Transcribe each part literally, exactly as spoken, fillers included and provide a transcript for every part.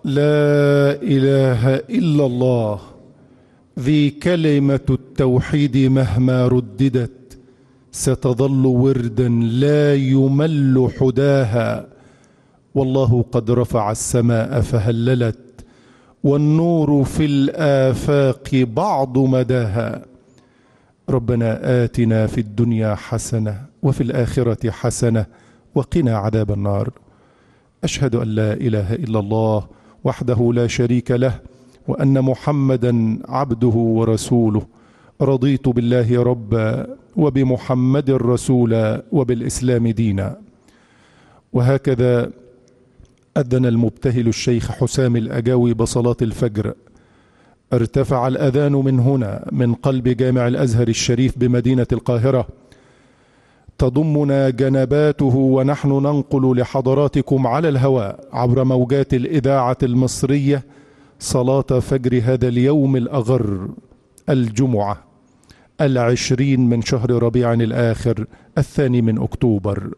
لا إله إلا الله، ذي كلمة التوحيد مهما رددت ستظل وردا لا يمل حداها. والله قد رفع السماء فهللت، والنور في الآفاق بعض مداها. ربنا آتنا في الدنيا حسنة وفي الآخرة حسنة وقنا عذاب النار. أشهد أن لا إله إلا الله وحده لا شريك له، وأن محمدا عبده ورسوله. رضيت بالله ربا وبمحمد رسولا وبالإسلام دينا. وهكذا أذن المبتهل الشيخ حسام الأجاوي بصلاة الفجر. ارتفع الأذان من هنا من قلب جامع الأزهر الشريف بمدينة القاهرة، تضمنا جنباته ونحن ننقل لحضراتكم على الهواء عبر موجات الإذاعة المصرية صلاة فجر هذا اليوم الأغر، الجمعة العشرين من شهر ربيع الآخر الثاني من أكتوبر.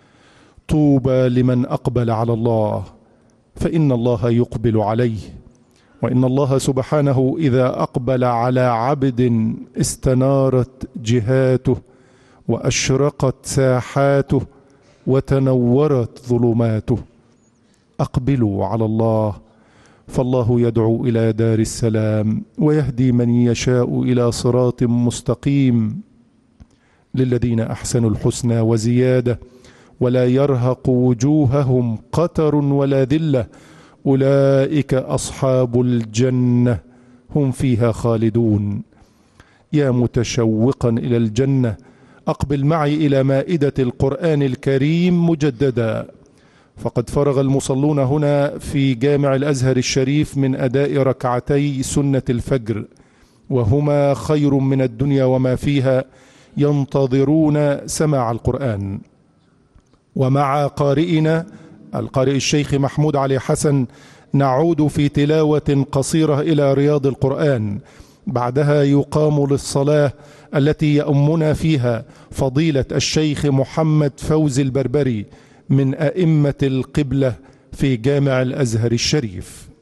طوبى لمن أقبل على الله، فإن الله يقبل عليه، وإن الله سبحانه إذا أقبل على عبد استنارت جهاته وأشرقت ساحاته وتنورت ظلماته. أقبلوا على الله، فالله يدعو إلى دار السلام ويهدي من يشاء إلى صراط مستقيم. للذين أحسنوا الحسنى وزيادة، ولا يرهق وجوههم قتر ولا ذلة، أولئك أصحاب الجنة هم فيها خالدون. يا متشوقا إلى الجنة، أقبل معي إلى مائدة القرآن الكريم مجددا، فقد فرغ المصلون هنا في جامع الأزهر الشريف من أداء ركعتي سنة الفجر، وهما خير من الدنيا وما فيها، ينتظرون سماع القرآن. ومع قارئنا القارئ الشيخ محمود علي حسن نعود في تلاوة قصيرة إلى رياض القرآن، بعدها يقام للصلاة التي يؤمنا فيها فضيلة الشيخ محمد فوزي البربري من أئمة القبلة في جامع الأزهر الشريف.